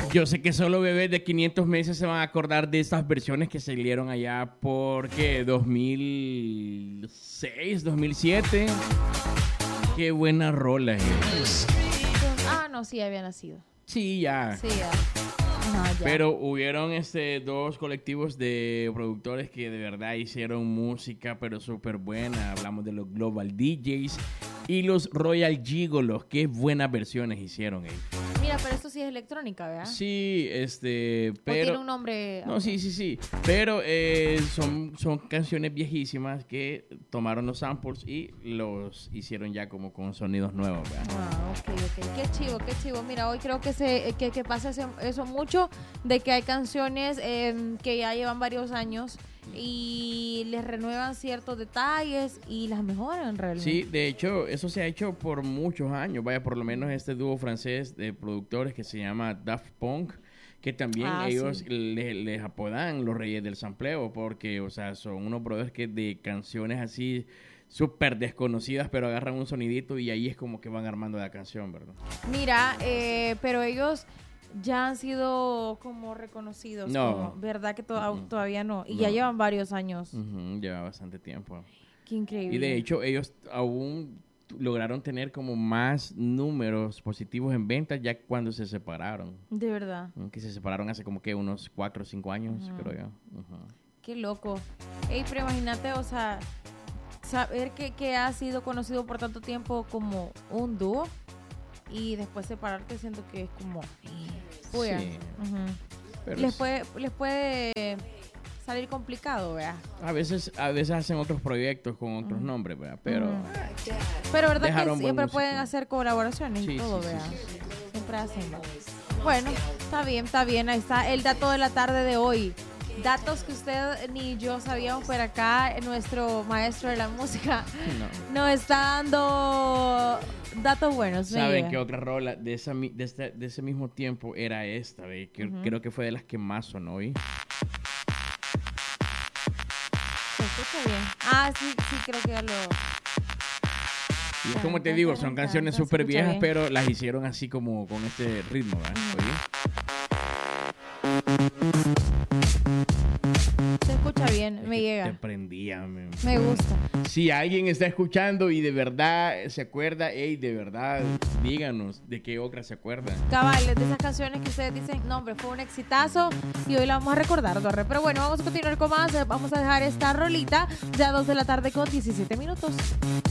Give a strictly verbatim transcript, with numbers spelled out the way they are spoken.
Yo sé que solo bebés de quinientos meses se van a acordar de estas versiones que salieron allá por, ¿qué? dos mil seis, dos mil siete. Qué buena rola es. Ah, no, sí, había nacido. Sí, ya. Sí, ya. Ajá, ya. Pero hubieron este, dos colectivos de productores que de verdad hicieron música, pero súper buena. Hablamos de los Global D Js y los Royal Gigolos. Qué buenas versiones hicieron ellos. Mira, pero esto sí es electrónica, ¿verdad? Sí, este, pero... ¿O tiene un nombre? No, sí, sí, sí. Pero eh, son, son canciones viejísimas que tomaron los samples y los hicieron ya como con sonidos nuevos, ¿verdad? Ah, ok, ok. Qué chivo, qué chivo. Mira, hoy creo que se que, que pasa ese, eso mucho, de que hay canciones eh, que ya llevan varios años y les renuevan ciertos detalles y las mejoran realmente. Sí, de hecho, eso se ha hecho por muchos años. Vaya, por lo menos este dúo francés de productores que se llama Daft Punk, que también Ah, ellos sí. le- les apodan los reyes del sampleo, porque, o sea, son unos brothers que de canciones así súper desconocidas, pero agarran un sonidito y ahí es como que van armando la canción, ¿verdad? Mira, eh, pero ellos ya han sido como reconocidos. No. Como, ¿verdad que to- Mm-mm. todavía no? Y No. ya llevan varios años. Ujú, lleva bastante tiempo. Qué increíble. Y de hecho, ellos aún t- lograron tener como más números positivos en ventas ya cuando se separaron. De verdad. Mm, Que se separaron hace como que unos cuatro o cinco años, Ujú. creo yo. Ujú. Qué loco. Ey, pero imagínate, o sea, saber que, que ha sido conocido por tanto tiempo como un dúo y después separarte, siento que es como... Puya. Sí, Ujú. pero Les es- puede, les puede salir complicado, ¿verdad? a veces a veces hacen otros proyectos con otros nombres, ¿verdad? Pero Ujú. Pero verdad Dejaron que buen siempre músico. pueden hacer colaboraciones Sí, y todo, sí, sí, ¿verdad? sí, sí. Siempre hacen. Bueno, está bien, está bien. Ahí está el dato de la tarde de hoy. Datos que usted ni yo sabíamos, pero acá nuestro maestro de la música no. nos está dando datos buenos. me ¿Saben llega. qué otra rola de, esa, mi- de, este- de ese mismo tiempo era esta? ¿Ve? Que Ujú. creo que fue de las que más sonó hoy. Se escucha bien. Ah, sí, sí, creo que ya lo... Y Tan, como te tan, digo, tan, son tan, canciones tan, se súper escucha viejas, bien. pero las hicieron así como con este ritmo, ¿verdad? Ujú. Oye. Se escucha bien, Es me que llega. Te prendía, me- Me gusta. Si alguien está escuchando y de verdad se acuerda, hey, de verdad, díganos de qué otra se acuerdan. Cabales, de esas canciones que ustedes dicen, no, hombre, fue un exitazo y hoy la vamos a recordar, Torre. Pero bueno, vamos a continuar con más. Vamos a dejar esta rolita ya a dos de la tarde con diecisiete minutos.